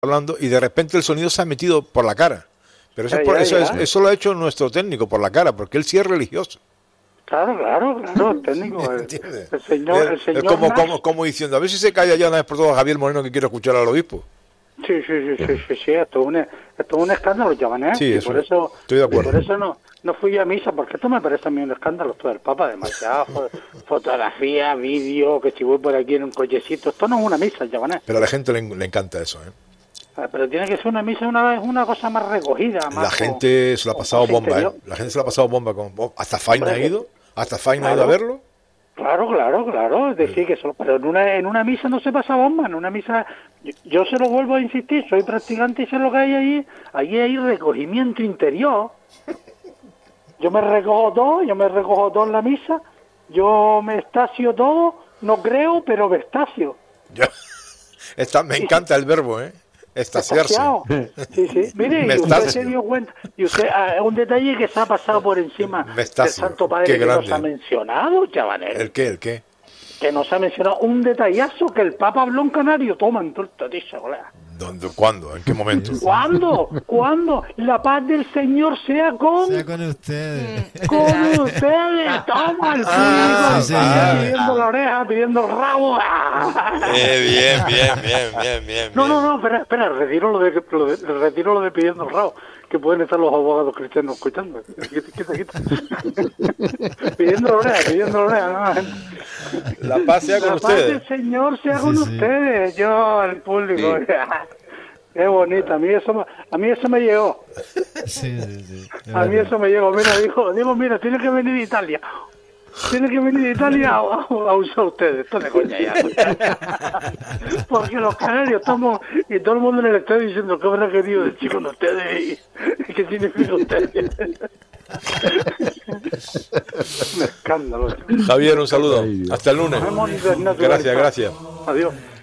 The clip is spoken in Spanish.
hablando y de repente el sonido se ha metido por la cara. Pero eso, eso lo ha hecho nuestro técnico por la cara, porque él sí es religioso. Claro, el técnico. El señor es como diciendo, a ver si se calla ya una vez por todas Javier Moreno, que quiere escuchar al obispo. Sí, esto es un escándalo, Llaman, Sí, por eso estoy de acuerdo. Por eso no fui a misa, porque esto me parece a mí un escándalo, esto del Papa, demasiado fotografía, vídeo, que si voy por aquí en un cochecito, esto no es una misa, Llaman. Pero a la gente le encanta eso, Pero tiene que ser una misa una cosa más recogida. Más la gente se lo ha pasado bomba, La gente se lo ha pasado bomba. Hasta Faina ha ido. Hasta Faina ha ido a verlo. Claro. Es decir, que solo, pero en una misa no se pasa bomba. En una misa, yo se lo vuelvo a insistir, soy practicante y sé lo que hay ahí. Allí hay recogimiento interior. Yo me recojo todo en la misa. Yo me estacio todo. No creo, pero me estacio. Me encanta el verbo, Estaciarse. Sí. Mire, y usted se dio cuenta. Y usted, un detalle que se ha pasado por encima del Santo Padre que nos ha mencionado, chavalero. ¿El qué? Que nos ha mencionado un detallazo que el Papa habló en Canario. Toma, en tortadilla, colega. ¿Cuándo? ¿En qué momento? ¿Cuándo? La paz del Señor sea con ustedes. Con ustedes. Toma el público. Pidiendo la oreja, pidiendo el rabo. Bien. No, espera, retiro lo de pidiendo el rabo, que pueden estar los abogados cristianos escuchando. Quita. Pidiendo la oreja, no. La paz sea con ustedes. La paz del Señor sea con ustedes. Yo, el público. Sí. Qué bonito, a mí eso me llegó. Sí. A mí eso me llegó. Mira, digo, mira, tiene que venir de Italia. A usar ustedes. Esto de coña ya. Porque los canarios estamos, y todo el mundo en el estadio diciendo que habrá querido decir con ustedes y qué significa ustedes. Un escándalo. Javier, un saludo. Hasta el lunes. Gracias. Gracias. Adiós.